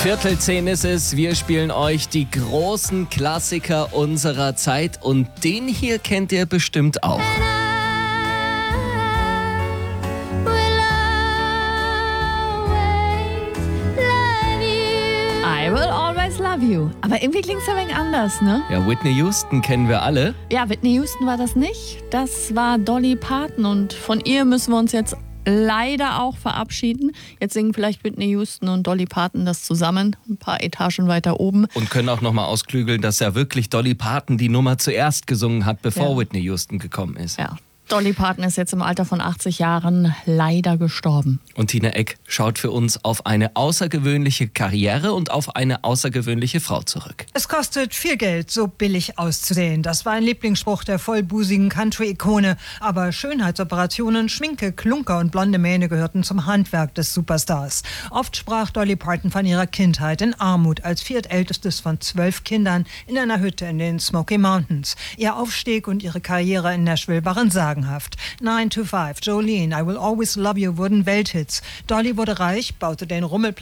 9:15 ist es. Wir spielen euch die großen Klassiker unserer Zeit und den hier kennt ihr bestimmt auch. I will always love you. Aber irgendwie klingt es ein wenig anders, ne? Ja, Whitney Houston kennen wir alle. Ja, Whitney Houston war das nicht. Das war Dolly Parton und von ihr müssen wir uns jetzt leider auch verabschieden. Jetzt singen vielleicht Whitney Houston und Dolly Parton das zusammen, ein paar Etagen weiter oben. Und können auch nochmal ausklügeln, dass ja wirklich Dolly Parton die Nummer zuerst gesungen hat, bevor Whitney Houston gekommen ist. Ja. Dolly Parton ist jetzt im Alter von 80 Jahren leider gestorben. Und Tina Eck schaut für uns auf eine außergewöhnliche Karriere und auf eine außergewöhnliche Frau zurück. Es kostet viel Geld, so billig auszusehen. Das war ein Lieblingsspruch der vollbusigen Country-Ikone. Aber Schönheitsoperationen, Schminke, Klunker und blonde Mähne gehörten zum Handwerk des Superstars. Oft sprach Dolly Parton von ihrer Kindheit in Armut als viertältestes von 12 Kindern in einer Hütte in den Smoky Mountains. Ihr Aufstieg und ihre Karriere in Nashville waren sagenhaft. 9 to 5, Jolene, I Will Always Love You wurden Welthits. Dolly wurde reich, baute den Rummelplatz